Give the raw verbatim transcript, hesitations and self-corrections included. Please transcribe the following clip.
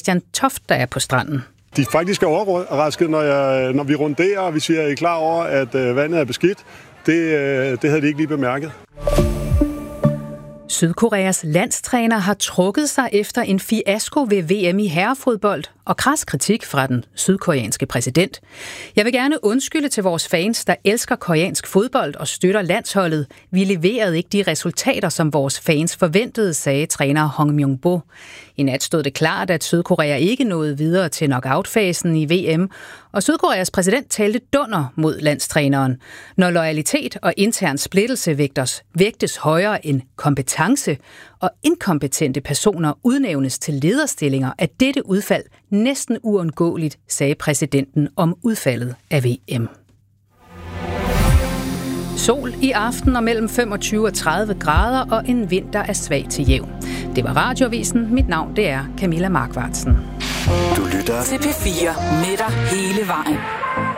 Christian Toft, der er på stranden. De er faktisk overrasket, når, jeg, når vi runderer, og vi siger, at I er klar over, at øh, vandet er beskidt. Det, øh, det havde de ikke lige bemærket. Sydkoreas landstræner har trukket sig efter en fiasko ved V M i herrefodbold og kras kritik fra den sydkoreanske præsident. Jeg vil gerne undskylde til vores fans, der elsker koreansk fodbold og støtter landsholdet. Vi leverede ikke de resultater, som vores fans forventede, sagde træner Hong Myung-bo. I nat stod det klart, at Sydkorea ikke nåede videre til knockout-fasen i V M, og Sydkoreas præsident talte dunder mod landstræneren. Når loyalitet og intern splittelse vægtes, vægtes højere end kompetence, og inkompetente personer udnævnes til lederstillinger, er dette udfald næsten uundgåeligt, sagde præsidenten om udfaldet af V M. Sol i aften og mellem femogtyve og tredive grader, og en vind, der er svag til jævn. Det var Radioavisen. Mit navn, det er Camilla Markvartsen. Du lytter til P fire med dig hele vejen.